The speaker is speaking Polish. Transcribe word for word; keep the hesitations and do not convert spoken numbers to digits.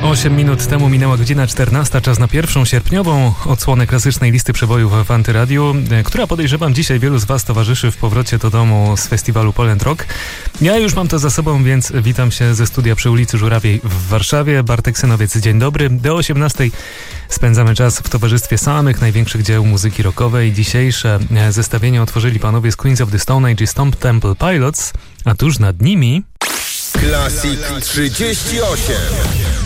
osiem minut temu minęła godzina czternasta, czas na pierwszą sierpniową odsłonę klasycznej listy przebojów w Antyradiu, która podejrzewam dzisiaj wielu z Was towarzyszy w powrocie do domu z festiwalu Poland Rock. Ja już mam to za sobą, więc witam się ze studia przy ulicy Żurawiej w Warszawie. Bartek Synowiec, dzień dobry. Do osiemnastej spędzamy czas w towarzystwie samych największych dzieł muzyki rockowej. Dzisiejsze zestawienie otworzyli panowie z Queens of the Stone Age i Stone Temple Pilots, a tuż nad nimi... Classic trzydzieści osiem.